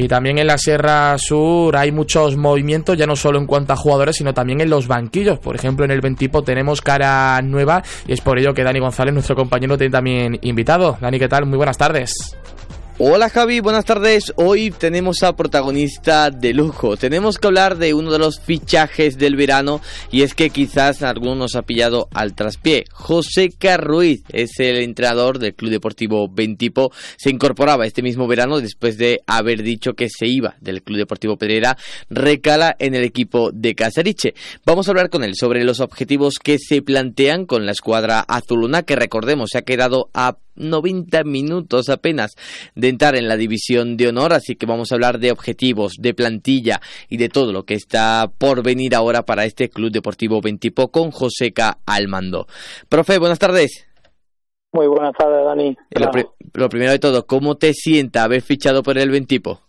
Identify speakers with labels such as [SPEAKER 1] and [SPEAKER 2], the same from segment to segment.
[SPEAKER 1] Y también en la Sierra Sur hay muchos movimientos, ya no solo en cuanto a jugadores, sino también en los banquillos. Por ejemplo, en el Ventipo tenemos cara nueva y es por ello que Dani González, nuestro compañero, tiene también invitado. Dani, ¿qué tal? Muy buenas tardes.
[SPEAKER 2] Hola Javi, buenas tardes. Hoy tenemos a protagonista de lujo. Tenemos que hablar de uno de los fichajes del verano y es que quizás alguno nos ha pillado al traspié. Joseca Ruiz es el entrenador del Club Deportivo Ventipo. Se incorporaba este mismo verano después de haber dicho que se iba del Club Deportivo Pedrera. Recala en el equipo de Casariche. Vamos a hablar con él sobre los objetivos que se plantean con la escuadra azuluna, que recordemos se ha quedado a 90 minutos apenas de entrar en la división de honor, así que vamos a hablar de objetivos, de plantilla y de todo lo que está por venir ahora para este Club Deportivo Ventipo con Joseca al mando. Profe, buenas tardes.
[SPEAKER 3] Muy buenas tardes, Dani.
[SPEAKER 2] Lo primero de todo, ¿cómo te sienta haber fichado por el Ventipo?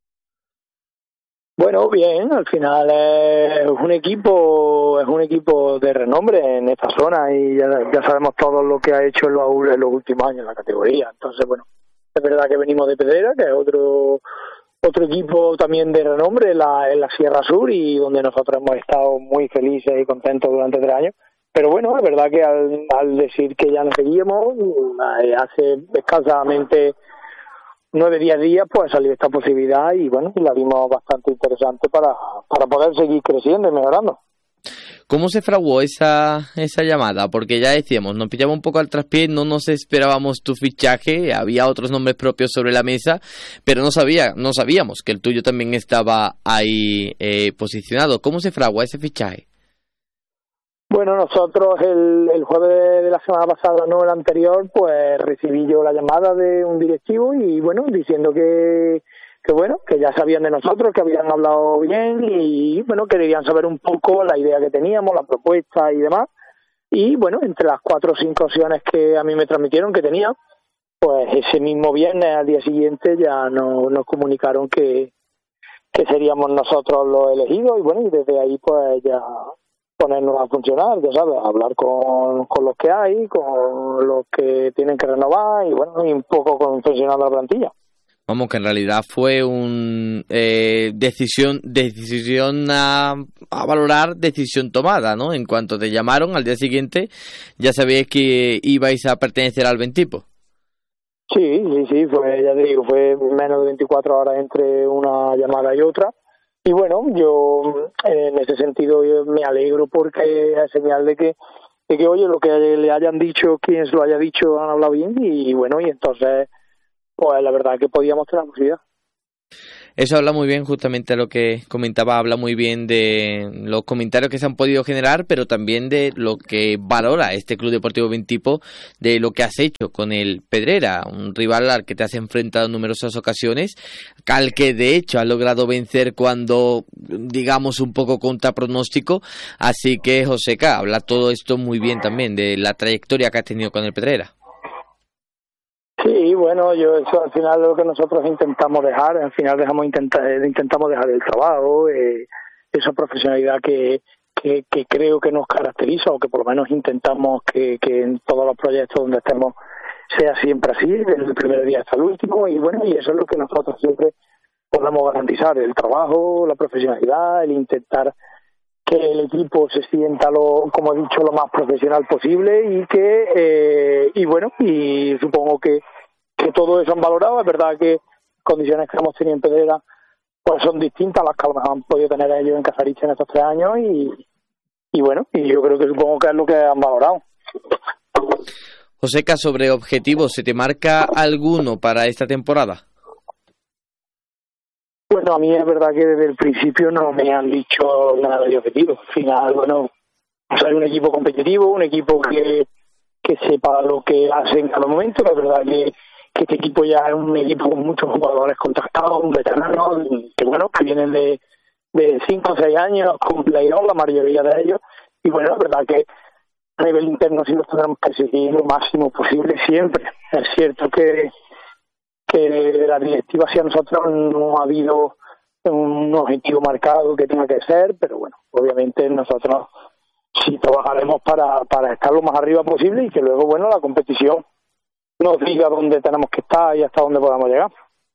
[SPEAKER 3] Bueno, bien, al final es un equipo de renombre en esta zona y ya sabemos todo lo que ha hecho en los últimos años en la categoría. Entonces, bueno, es verdad que venimos de Pedrera, que es otro equipo también de renombre en la Sierra Sur y donde nosotros hemos estado muy felices y contentos durante 3 años. Pero bueno, es verdad que al decir que ya nos seguíamos, hace escasamente 9-10 días pues salió esta posibilidad y bueno, la vimos bastante interesante para poder seguir creciendo y mejorando.
[SPEAKER 2] ¿Cómo se fraguó esa llamada? Porque ya decíamos, nos pillaba un poco al traspié, no nos esperábamos tu fichaje, había otros nombres propios sobre la mesa, pero no sabíamos que el tuyo también estaba ahí posicionado. ¿Cómo se fraguó ese fichaje?
[SPEAKER 3] Bueno, nosotros el jueves de la semana pasada, no el anterior, pues recibí yo la llamada de un directivo y bueno, diciendo que ya sabían de nosotros, que habían hablado bien y bueno, querían saber un poco la idea que teníamos, la propuesta y demás. Y bueno, entre las 4 o 5 opciones que a mí me transmitieron que tenía, pues ese mismo viernes, al día siguiente, ya nos comunicaron que seríamos nosotros los elegidos y bueno, y desde ahí pues ya ponernos a funcionar, ya sabes, hablar con los que hay, con los que tienen que renovar y bueno, y un poco funcionando la plantilla.
[SPEAKER 2] Vamos, que en realidad fue un decisión a valorar, decisión tomada, ¿no? En cuanto te llamaron, al día siguiente ya sabíais que ibais a pertenecer al Ventipo.
[SPEAKER 3] Sí, fue, ya te digo, fue menos de 24 horas entre una llamada y otra. Y bueno, yo en ese sentido yo me alegro porque es señal de que oye, lo que le hayan dicho, quien se lo haya dicho, han hablado bien y bueno, y entonces pues la verdad que podíamos tener la posibilidad.
[SPEAKER 2] Eso habla muy bien, justamente lo que comentaba, habla muy bien de los comentarios que se han podido generar, pero también de lo que valora este Club Deportivo Ventipo, de lo que has hecho con el Pedrera, un rival al que te has enfrentado en numerosas ocasiones, al que de hecho has logrado vencer cuando, digamos, un poco contra pronóstico. Así que, Joseca, habla todo esto muy bien también de la trayectoria que has tenido con el Pedrera.
[SPEAKER 3] Sí, bueno, eso al final es lo que nosotros intentamos dejar, al final intentamos dejar el trabajo, esa profesionalidad que creo que nos caracteriza o que por lo menos intentamos que en todos los proyectos donde estemos sea siempre así, desde el primer día hasta el último y bueno, y eso es lo que nosotros siempre podemos garantizar, el trabajo, la profesionalidad, el intentar que el equipo se sienta, como he dicho, lo más profesional posible y bueno, y supongo que todo eso han valorado. Es verdad que condiciones que hemos tenido en Pedrera pues son distintas a las que han podido tener ellos en Casariche en estos 3 años y bueno, y yo creo que supongo que es lo que han valorado.
[SPEAKER 2] Joseca, sobre objetivos, ¿se te marca alguno para esta temporada?
[SPEAKER 3] Bueno, a mí es verdad que desde el principio no me han dicho nada de objetivo. Al final, bueno, ser un equipo competitivo, un equipo que sepa lo que hace en cada momento. La verdad que este equipo ya es un equipo con muchos jugadores contactados, un veterano, que bueno, que vienen de 5 o 6 años con playoff, la mayoría de ellos. Y bueno, la verdad que a nivel interno sí nos tendremos que seguir lo máximo posible siempre. Es cierto que la directiva hacia nosotros no ha habido un objetivo marcado que tenga que ser, pero bueno, obviamente nosotros sí trabajaremos para estar lo más arriba posible y que luego, bueno, la competición nos diga dónde tenemos que estar y hasta dónde podamos llegar.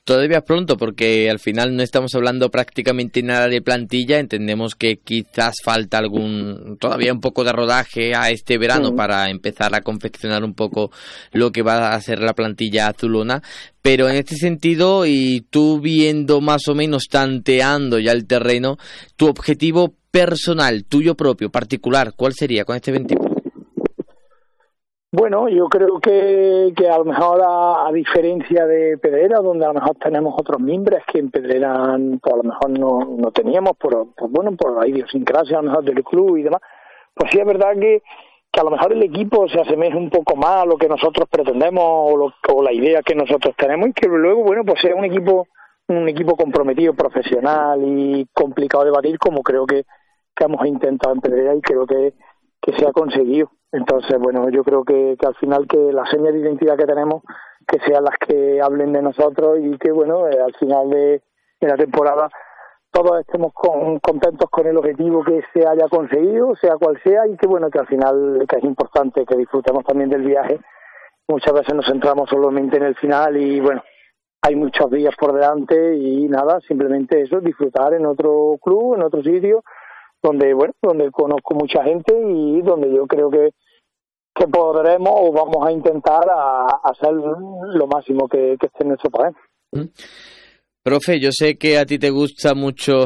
[SPEAKER 2] Todavía es pronto porque al final no estamos hablando prácticamente nada de plantilla. Entendemos que quizás falta todavía un poco de rodaje a este verano para empezar a confeccionar un poco lo que va a ser la plantilla azulona. Pero en este sentido, y tú viendo más o menos, tanteando ya el terreno, tu objetivo personal, tuyo propio, particular, ¿cuál sería con este 21?
[SPEAKER 3] Bueno, yo creo que a lo mejor a diferencia de Pedrera, donde a lo mejor tenemos otros miembros que en Pedrera pues a lo mejor no teníamos por la idiosincrasia a lo mejor del club y demás, pues sí es verdad que a lo mejor el equipo se asemeja un poco más a lo que nosotros pretendemos o la idea que nosotros tenemos, y que luego, bueno, pues sea un equipo comprometido, profesional y complicado de batir, como creo que hemos intentado en Pedrera y creo que se ha conseguido. Entonces, bueno, yo creo que al final que las señas de identidad que tenemos, que sean las que hablen de nosotros y que, bueno, al final de la temporada todos estemos contentos con el objetivo que se haya conseguido, sea cual sea, y que, bueno, que al final que es importante que disfrutemos también del viaje. Muchas veces nos centramos solamente en el final y, bueno, hay muchos días por delante y nada, simplemente eso, disfrutar en otro club, en otro sitio, donde conozco mucha gente y donde yo creo que podremos o vamos a intentar a hacer lo máximo que esté en nuestro país.
[SPEAKER 2] Profe, yo sé que a ti te gusta mucho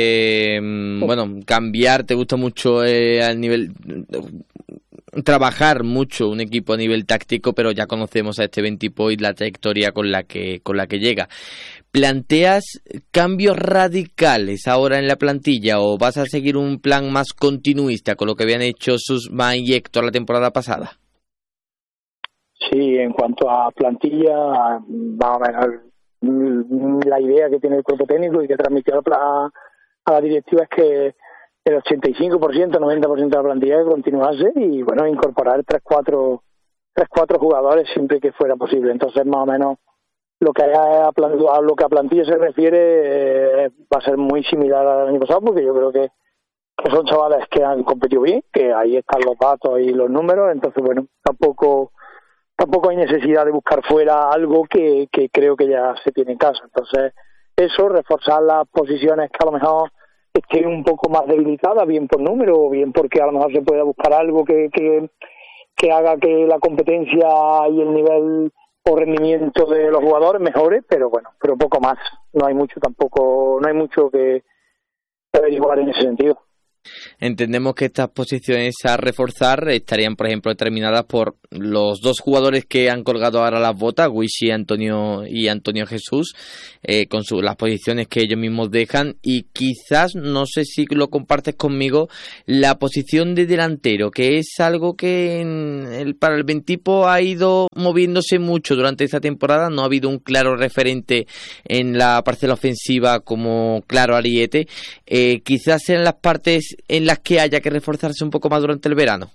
[SPEAKER 2] cambiar, te gusta mucho al nivel trabajar mucho un equipo a nivel táctico, pero ya conocemos a este Ventipo y la trayectoria con la que llega. ¿Planteas cambios radicales ahora en la plantilla o vas a seguir un plan más continuista con lo que habían hecho Susma y Héctor la temporada pasada?
[SPEAKER 3] Sí, en cuanto a plantilla, más o menos la idea que tiene el cuerpo técnico y que transmitió a la directiva es que el 85%, 90% de la plantilla continuase y, bueno, incorporar 3-4 jugadores siempre que fuera posible. Entonces, más o menos, lo que a plantilla se refiere va a ser muy similar al año pasado, porque yo creo que son chavales que han competido bien, que ahí están los datos y los números. Entonces, bueno, tampoco hay necesidad de buscar fuera algo que creo que ya se tiene en casa. Entonces, eso, reforzar las posiciones que a lo mejor estén un poco más debilitadas, bien por número o bien porque a lo mejor se pueda buscar algo que haga que la competencia y el nivel o rendimiento de los jugadores mejore, pero poco más. No hay mucho que averiguar en ese sentido.
[SPEAKER 2] Entendemos que estas posiciones a reforzar estarían, por ejemplo, determinadas por los dos jugadores que han colgado ahora las botas, Wishy y Antonio Jesús, con las posiciones que ellos mismos dejan, y quizás, no sé si lo compartes conmigo, la posición de delantero, que es algo que para el Ventipo ha ido moviéndose mucho durante esta temporada. No ha habido un claro referente en la parcela ofensiva como claro ariete. Quizás sean las partes en las que haya que reforzarse un poco más durante el verano.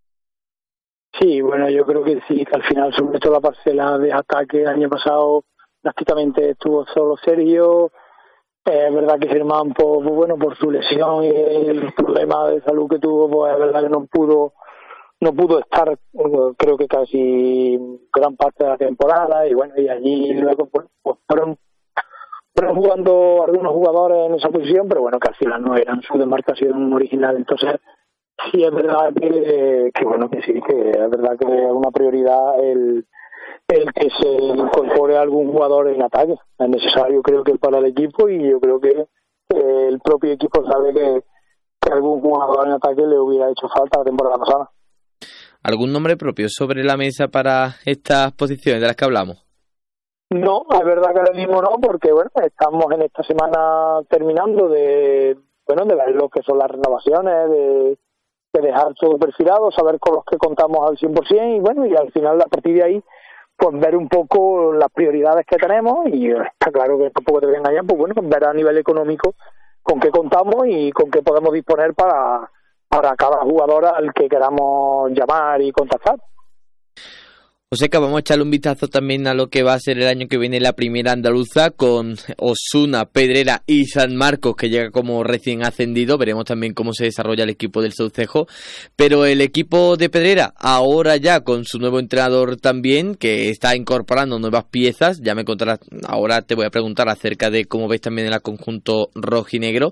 [SPEAKER 3] Sí, bueno, yo creo que sí, que al final, sobre todo la parcela de ataque el año pasado, prácticamente estuvo solo Sergio. Es verdad que Germán, por su lesión y el problema de salud que tuvo, pues es verdad que no pudo estar, creo que casi gran parte de la temporada, y bueno, y allí luego pues fueron jugando algunos jugadores en esa posición, pero bueno, que al final no eran su demarcación original. Entonces, sí es verdad que es verdad que es una prioridad el que se incorpore algún jugador en ataque. Es necesario, creo que para el equipo, y yo creo que el propio equipo sabe que algún jugador en ataque le hubiera hecho falta la temporada pasada.
[SPEAKER 2] ¿Algún nombre propio sobre la mesa para estas posiciones de las que hablamos?
[SPEAKER 3] No, es verdad que ahora mismo no, porque bueno, estamos en esta semana terminando de ver lo que son las renovaciones, de dejar todo perfilado, saber con los que contamos al 100%, y bueno, y al final, a partir de ahí, pues ver un poco las prioridades que tenemos, y está claro que tampoco te voy a engañar, pues bueno, ver a nivel económico con qué contamos y con qué podemos disponer para cada jugador al que queramos llamar y contactar.
[SPEAKER 2] Joseca, vamos a echarle un vistazo también a lo que va a ser el año que viene la primera andaluza con Osuna, Pedrera y San Marcos, que llega como recién ascendido. Veremos también cómo se desarrolla el equipo del Saucejo. Pero el equipo de Pedrera, ahora ya con su nuevo entrenador también, que está incorporando nuevas piezas. Ya me contarás, ahora te voy a preguntar acerca de cómo ves también el conjunto rojinegro.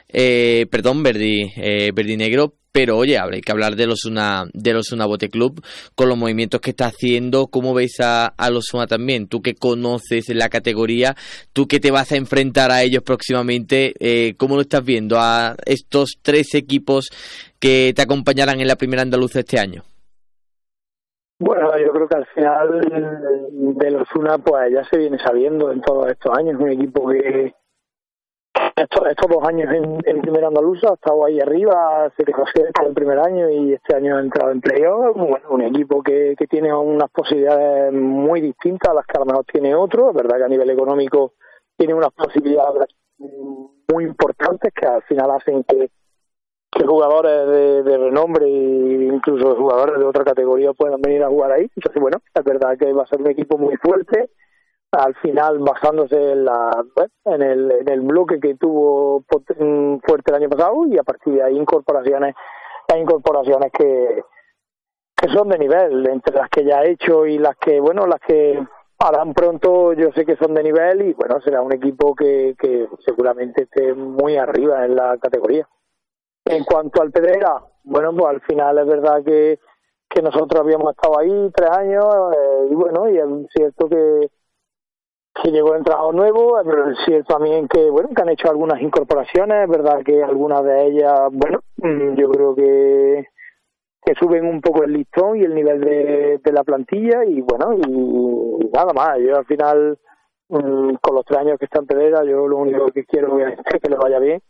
[SPEAKER 2] Verdinegro. Pero oye, habrá que hablar de los Osuna Bote Club, con los movimientos que está haciendo. ¿Cómo ves a los Osuna también? Tú que conoces la categoría, tú que te vas a enfrentar a ellos próximamente, ¿cómo lo estás viendo a estos 3 equipos que te acompañarán en la primera andaluza este año?
[SPEAKER 3] Bueno, yo creo que al final de los Osuna pues ya se viene sabiendo en todos estos años. Un equipo que estos 2 años en primera andaluza ha estado ahí arriba, se quedó cerca el primer año y este año ha entrado en playoff. Bueno, un equipo que tiene unas posibilidades muy distintas a las que a lo mejor tiene otro. Es verdad que a nivel económico tiene unas posibilidades muy importantes que al final hacen que jugadores de renombre e incluso jugadores de otra categoría puedan venir a jugar ahí. Entonces, bueno, es verdad que va a ser un equipo muy fuerte. Al final, basándose en el bloque que tuvo fuerte el año pasado, y a partir de ahí incorporaciones que son de nivel, entre las que ya ha hecho y las que harán pronto, yo sé que son de nivel, y bueno, será un equipo que seguramente esté muy arriba en la categoría. En cuanto al Pedrera, bueno, pues al final es verdad que nosotros habíamos estado ahí 3 años, y bueno, y es cierto que llegó el entrenador nuevo, pero es cierto también que han hecho algunas incorporaciones. Es verdad que algunas de ellas, yo creo que suben un poco el listón y el nivel de la plantilla, y nada más. Yo al final, con los 3 años que está en Pedrera, yo lo único que quiero es que le vaya bien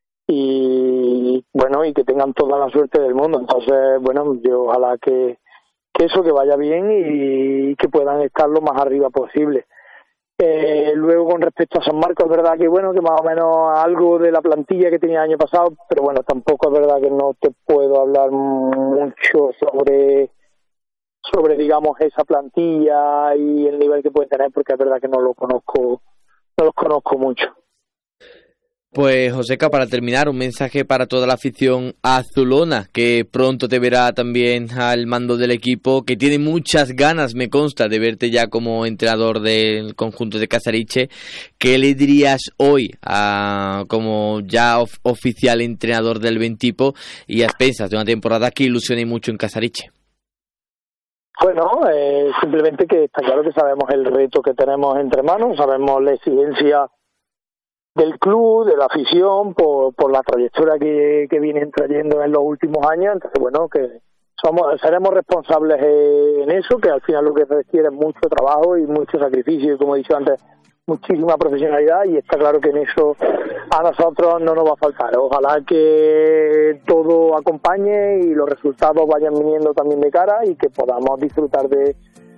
[SPEAKER 3] y que tengan toda la suerte del mundo. Entonces, yo ojalá que eso, que vaya bien y que puedan estar lo más arriba posible. Luego, con respecto a San Marcos, es verdad que que más o menos algo de la plantilla que tenía el año pasado, pero tampoco es verdad que no te puedo hablar mucho sobre digamos esa plantilla y el nivel que pueden tener, porque es verdad que no los conozco mucho.
[SPEAKER 2] Pues Joseca, para terminar, un mensaje para toda la afición azulona, que pronto te verá también al mando del equipo, que tiene muchas ganas, me consta, de verte ya como entrenador del conjunto de Casariche. ¿Qué le dirías hoy como ya oficial entrenador del Ventipo y a expensas de una temporada que ilusione mucho en Casariche?
[SPEAKER 3] Bueno, simplemente que está claro que sabemos el reto que tenemos entre manos, sabemos la exigencia del club, de la afición, por la trayectoria que vienen trayendo en los últimos años. Entonces, que seremos responsables en eso, que al final lo que requiere es mucho trabajo y mucho sacrificio, y como he dicho antes, muchísima profesionalidad, y está claro que en eso a nosotros no nos va a faltar. Ojalá que todo acompañe y los resultados vayan viniendo también de cara, y que podamos disfrutar de